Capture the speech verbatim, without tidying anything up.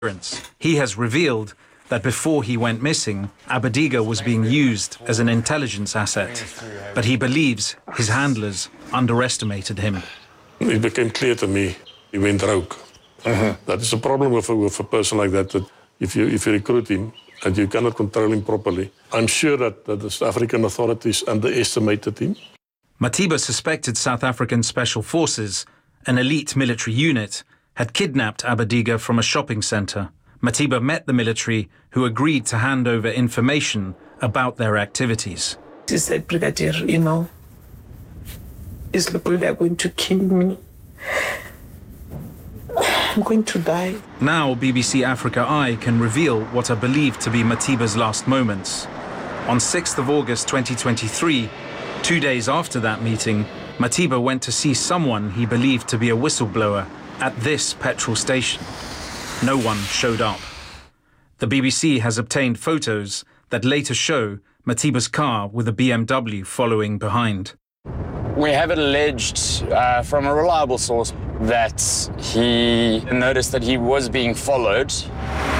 He has revealed that before he went missing, Abediga was being used as an intelligence asset, but he believes his handlers underestimated him. It became clear to me he went rogue. Uh-huh. That is a problem with a, with a person like that, that if you, if you recruit him and you cannot control him properly, I'm sure that, that the South African authorities underestimated him. Matiba suspected South African Special Forces, an elite military unit, had kidnapped Abediga from a shopping centre. Matiba met the military, who agreed to hand over information about their activities. He said, Brigadier, you know, these people, they're going to kill me. I'm going to die. Now B B C Africa Eye can reveal what are believed to be Matiba's last moments. On sixth of August twenty twenty-three, two days after that meeting, Matiba went to see someone he believed to be a whistleblower at this petrol station. No one showed up. The B B C has obtained photos that later show Matiba's car with a B M W following behind. We have it alleged uh, from a reliable source that he noticed that he was being followed